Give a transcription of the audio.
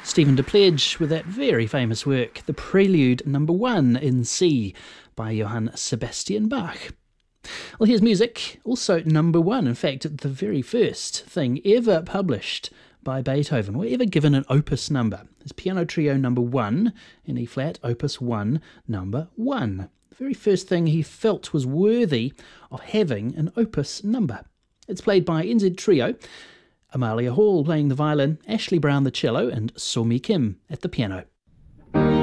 Stephen Depledge with that very famous work, the Prelude Number 1 in C by Johann Sebastian Bach. Well, here's music, also number 1, in fact, the very first thing ever published by Beethoven, or ever given an opus number. His Piano Trio Number 1 in E-flat, Opus 1, Number 1. The very first thing he felt was worthy of having an opus number. It's played by NZ Trio, Amalia Hall playing the violin, Ashley Brown the cello, and Somi Kim at the piano.